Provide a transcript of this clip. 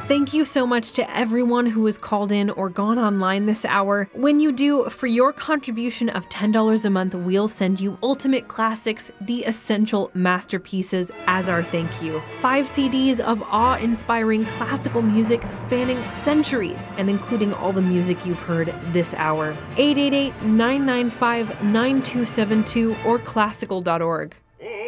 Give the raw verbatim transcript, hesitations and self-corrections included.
Thank you so much to everyone who has called in or gone online this hour. When you do, for your contribution of ten dollars a month, we'll send you Ultimate Classics, the essential masterpieces, as our thank you. Five C Ds of awe-inspiring classical music spanning centuries and including all the music you've heard this hour. eight eight eight, nine nine five, nine two seven two or classical dot org.